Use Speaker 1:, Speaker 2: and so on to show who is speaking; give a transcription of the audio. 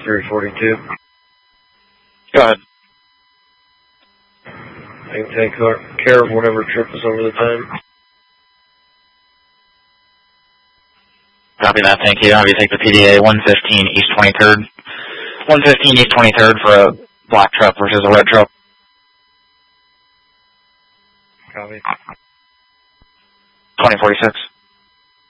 Speaker 1: 342.
Speaker 2: Go ahead.
Speaker 1: I can take care of whatever trip is over the time.
Speaker 2: Copy that, thank you. Have you take the PDA 115 East 23rd. 115 East 23rd for a black truck versus a red truck.
Speaker 1: Copy.
Speaker 2: 2046.